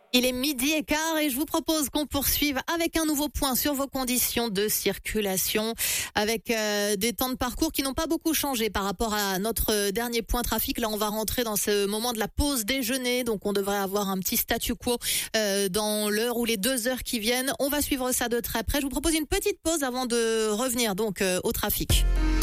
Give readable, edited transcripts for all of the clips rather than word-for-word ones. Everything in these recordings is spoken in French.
Il est 12h15 et je vous propose qu'on poursuive avec un nouveau point sur vos conditions de circulation avec des temps de parcours qui n'ont pas beaucoup changé par rapport à notre dernier point trafic. Là, on va rentrer dans ce moment de la pause déjeuner, donc on devrait avoir un petit statu quo dans l'heure ou les 2 heures qui viennent. On va suivre ça de très près. Je vous propose une petite pause avant de revenir donc au trafic.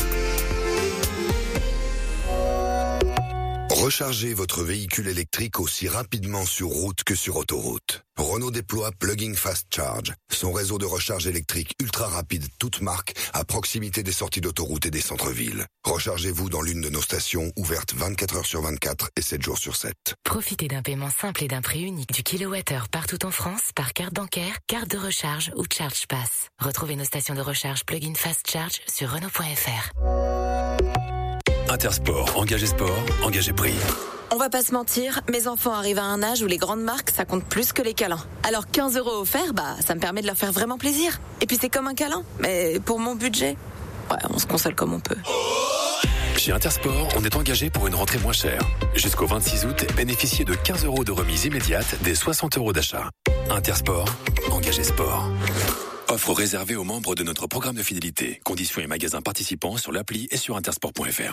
Rechargez votre véhicule électrique aussi rapidement sur route que sur autoroute. Renault déploie Plug-in Fast Charge, son réseau de recharge électrique ultra rapide, toute marque, à proximité des sorties d'autoroute et des centres-villes. Rechargez-vous dans l'une de nos stations ouvertes 24 heures sur 24 et 7 jours sur 7. Profitez d'un paiement simple et d'un prix unique du kilowattheure partout en France par carte bancaire, carte de recharge ou Charge Pass. Retrouvez nos stations de recharge Plug-in Fast Charge sur Renault.fr. Intersport, engagé sport, engagé prix. On va pas se mentir, mes enfants arrivent à un âge où les grandes marques, ça compte plus que les câlins. Alors 15 € offerts, ça me permet de leur faire vraiment plaisir. Et puis c'est comme un câlin, mais pour mon budget, on se console comme on peut. Chez Intersport, on est engagé pour une rentrée moins chère. Jusqu'au 26 août, bénéficiez de 15 € de remise immédiate des 60 € d'achat. Intersport, engagé sport. Offre réservée aux membres de notre programme de fidélité. Conditions et magasins participants sur l'appli et sur intersport.fr.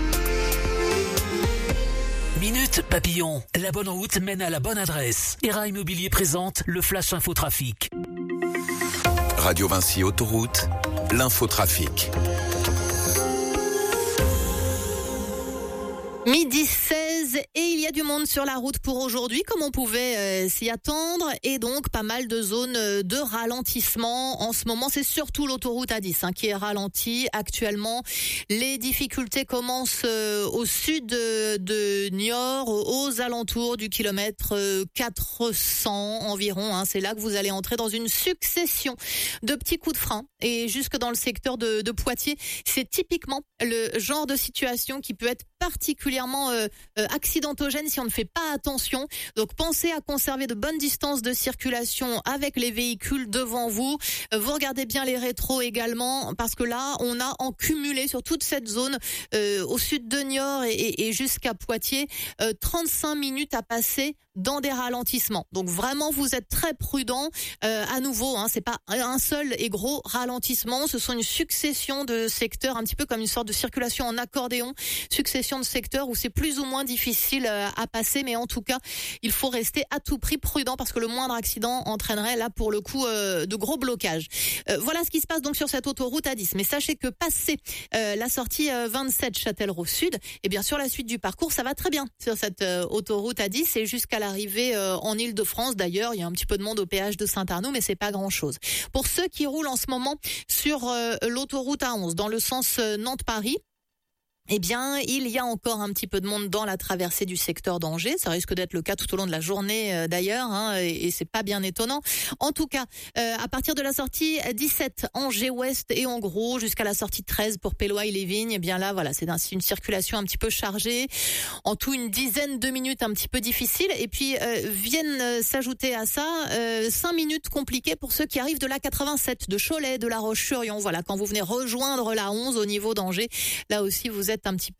Minute Papillon, la bonne route mène à la bonne adresse. ERA Immobilier présente le Flash Infotrafic. Radio Vinci Autoroute, l'infotrafic. 12h16 et il y a du monde sur la route pour aujourd'hui comme on pouvait s'y attendre et donc pas mal de zones de ralentissement. En ce moment, c'est surtout l'autoroute A10 qui est ralentie actuellement. Les difficultés commencent au sud de Niort, aux alentours du kilomètre 400 environ. C'est là que vous allez entrer dans une succession de petits coups de frein et jusque dans le secteur de Poitiers. C'est typiquement le genre de situation qui peut être particulièrement accidentogène si on ne fait pas attention. Donc pensez à conserver de bonnes distances de circulation avec les véhicules devant vous. Vous regardez bien les rétros également parce que là on a en cumulé sur toute cette zone au sud de Niort et jusqu'à Poitiers 35 minutes à passer dans des ralentissements. Donc vraiment vous êtes très prudents. À nouveau, c'est pas un seul et gros ralentissement, ce sont une succession de secteurs, un petit peu comme une sorte de circulation en accordéon, succession de secteurs où c'est plus ou moins difficile à passer, mais en tout cas il faut rester à tout prix prudent parce que le moindre accident entraînerait là pour le coup de gros blocages. Voilà ce qui se passe donc sur cette autoroute A10. Mais sachez que passé la sortie 27 Châtellerault Sud, et bien sûr la suite du parcours ça va très bien sur cette autoroute A10 et jusqu'à l'arrivée en Île-de-France. D'ailleurs il y a un petit peu de monde au péage de Saint-Arnoux mais c'est pas grand chose. Pour ceux qui roulent en ce moment sur l'autoroute A11 dans le sens Nantes-Paris, eh bien, il y a encore un petit peu de monde dans la traversée du secteur d'Angers. Ça risque d'être le cas tout au long de la journée d'ailleurs, et c'est pas bien étonnant. En tout cas, à partir de la sortie 17 Angers-Ouest et en gros jusqu'à la sortie 13 pour Péloy-les-Vignes, eh bien là, voilà, c'est une circulation un petit peu chargée. En tout, une dizaine de minutes un petit peu difficiles. Et puis, viennent s'ajouter à ça 5 minutes compliquées pour ceux qui arrivent de la 87, de Cholet, de La Roche-sur-Yon. Voilà, quand vous venez rejoindre la 11 au niveau d'Angers, là aussi, vous êtes un petit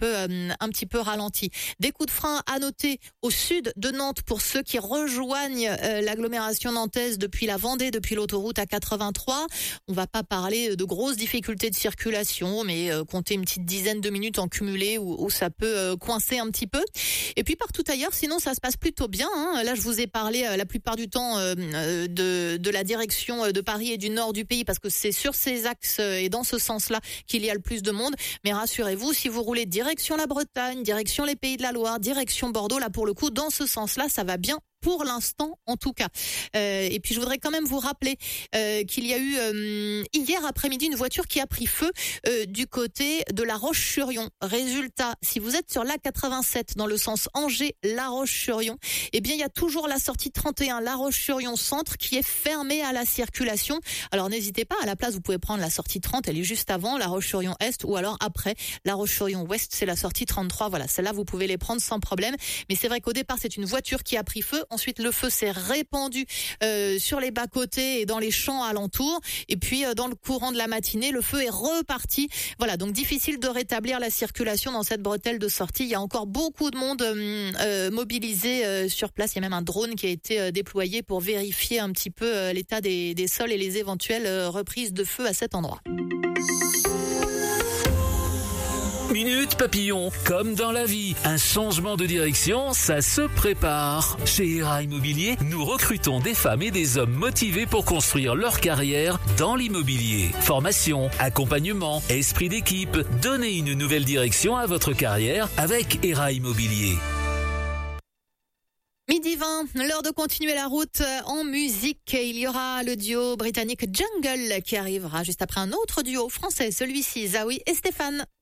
peu ralenti. Des coups de frein à noter au sud de Nantes pour ceux qui rejoignent l'agglomération nantaise depuis la Vendée, depuis l'autoroute A83. On va pas parler de grosses difficultés de circulation, mais compter une petite dizaine de minutes en cumulé où ça peut coincer un petit peu. Et puis partout ailleurs, sinon ça se passe plutôt bien. Là, je vous ai parlé la plupart du temps de la direction de Paris et du nord du pays parce que c'est sur ces axes et dans ce sens-là qu'il y a le plus de monde. Mais rassurez-vous, si vous roulez direction la Bretagne, direction les Pays de la Loire, direction Bordeaux, là pour le coup, dans ce sens-là, ça va bien. Pour l'instant, en tout cas. Et puis, je voudrais quand même vous rappeler qu'il y a eu hier après-midi une voiture qui a pris feu du côté de La Roche-sur-Yon. Résultat, si vous êtes sur l'A87 dans le sens Angers-La Roche-sur-Yon, eh bien, il y a toujours la sortie 31 La Roche-sur-Yon centre qui est fermée à la circulation. Alors, n'hésitez pas, à la place, vous pouvez prendre la sortie 30, elle est juste avant La Roche-sur-Yon Est ou alors après La Roche-sur-Yon Ouest, c'est la sortie 33. Voilà, celle-là, vous pouvez les prendre sans problème. Mais c'est vrai qu'au départ, c'est une voiture qui a pris feu. Ensuite, le feu s'est répandu sur les bas-côtés et dans les champs alentours. Et puis, dans le courant de la matinée, le feu est reparti. Voilà, donc difficile de rétablir la circulation dans cette bretelle de sortie. Il y a encore beaucoup de monde mobilisé sur place. Il y a même un drone qui a été déployé pour vérifier un petit peu l'état des sols et les éventuelles reprises de feu à cet endroit. Minute Papillon, comme dans la vie, un changement de direction, ça se prépare. Chez ERA Immobilier, nous recrutons des femmes et des hommes motivés pour construire leur carrière dans l'immobilier. Formation, accompagnement, esprit d'équipe, donnez une nouvelle direction à votre carrière avec ERA Immobilier. 12h20, l'heure de continuer la route en musique. Il y aura le duo britannique Jungle qui arrivera juste après un autre duo français, celui-ci, Zawi et Stéphane.